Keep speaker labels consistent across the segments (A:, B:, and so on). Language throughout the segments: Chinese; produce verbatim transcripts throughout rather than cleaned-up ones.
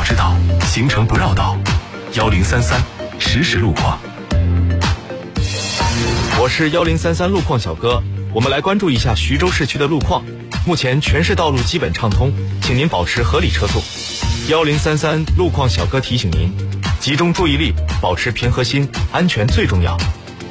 A: 知道，行程不绕道。幺零三三实时路况。
B: 我是幺零三三路况小哥，我们来关注一下徐州市区的路况。目前全市道路基本畅通，请您保持合理车速。幺零三三路况小哥提醒您，集中注意力，保持平和心，安全最重要。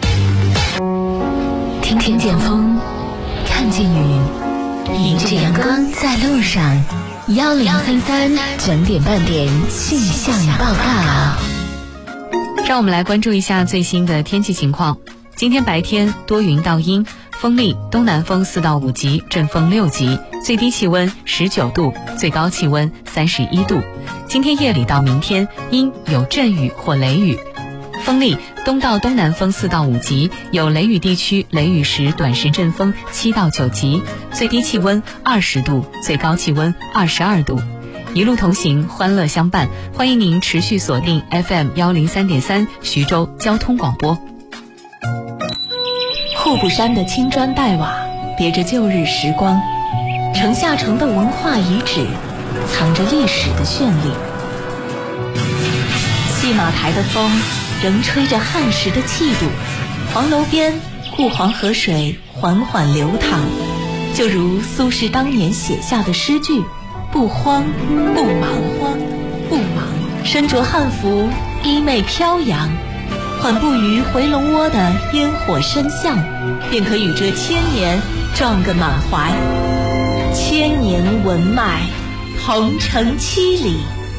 C: 听听见风，看见雨，迎着阳光在路上。幺零三三整点半点气象报告。
D: 让我们来关注一下最新的天气情况。今天白天多云到阴，风力东南风四到五级，阵风六级，最低气温十九度，最高气温三十一度。今天夜里到明天阴有阵雨或雷雨，风力东到东南风四到五级，有雷雨地区雷雨时短时阵风七到九级，最低气温二十度，最高气温二十二度。一路同行，欢乐相伴，欢迎您持续锁定 F M 幺零三点三徐州交通广播。
C: 户部山的青砖黛瓦别着旧日时光，城下城的文化遗址藏着历史的绚丽。戏马台的风仍吹着汉时的气度，黄楼边顾黄河水缓缓流淌，就如苏轼当年写下的诗句：不慌不忙，慌不忙，身着汉服，衣袂飘扬，缓步于回龙窝的烟火深巷，便可与这千年撞个满怀。千年文脉，同城七里。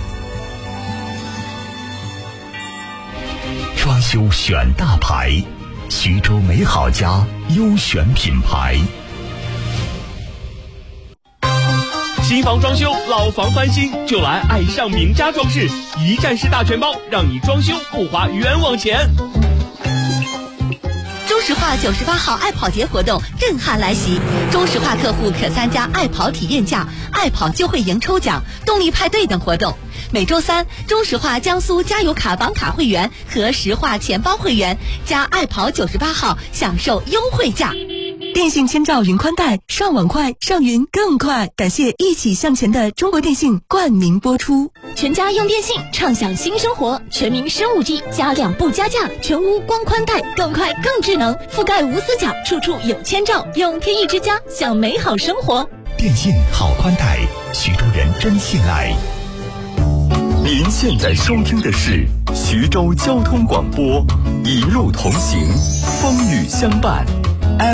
E: 装修选大牌，徐州美好家优选品牌。
F: 新房装修，老房翻新，就来爱上名家装饰，一站式大全包，让你装修不花冤枉钱。
G: 中石化九十八号爱跑节活动震撼来袭，中石化客户可参加爱跑体验价、爱跑就会赢抽奖、动力派对等活动。每周三，中石化江苏加油卡绑卡会员和石化钱包会员加爱跑九十八号享受优惠价。
H: 电信千兆云宽带，上网快，上云更快。感谢一起向前的中国电信冠名播出。
I: 全家用电信，畅享新生活。全民升 五 G， 加量不加价，全屋光宽带，更快更智能，覆盖无死角，处处有千兆。用天翼之家，享美好生活。
E: 电信好宽带，徐州人真信赖。您现在收听的是徐州交通广播，一路同行，风雨相伴。